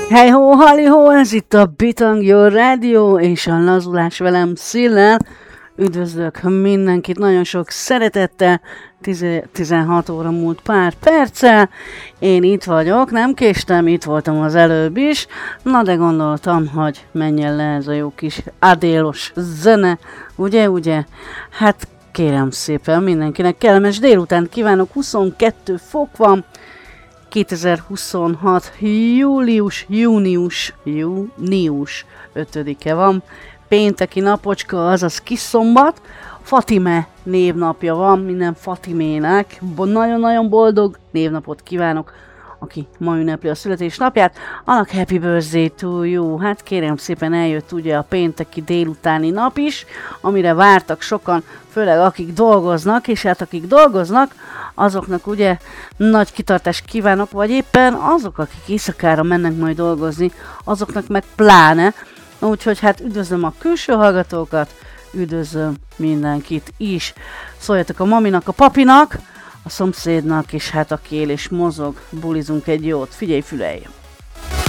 Hey ho, halli ho, ez itt a Bitang Your Radio és a lazulás velem Szillel. Üdvözlök mindenkit nagyon sok szeretettel, 16 óra múlt pár perccel. Én itt vagyok, nem késtem, itt voltam az előbb is. Na de gondoltam, hogy menjen le ez a jó kis adélos zene, ugye? Hát kérem szépen mindenkinek kellemes délután kívánok, 22 fok van. 2026. június 5-e van, pénteki napocska, azaz kis szombat, Fatime névnapja van, minden Fatimének, nagyon-nagyon boldog névnapot kívánok, aki ma ünnepli a születésnapját, annak happy birthday to you. Hát kérem szépen, eljött ugye a pénteki délutáni nap is, amire vártak sokan, főleg akik dolgoznak, és hát akik dolgoznak, azoknak ugye nagy kitartást kívánok, vagy éppen azok, akik éjszakára mennek majd dolgozni, azoknak meg pláne. Úgyhogy hát üdvözlöm a külső hallgatókat, üdvözlöm mindenkit is. Szóljatok a maminak, a papinak, a szomszédnak, és hát aki él és mozog, bulizunk egy jót. Figyelj, fülelj!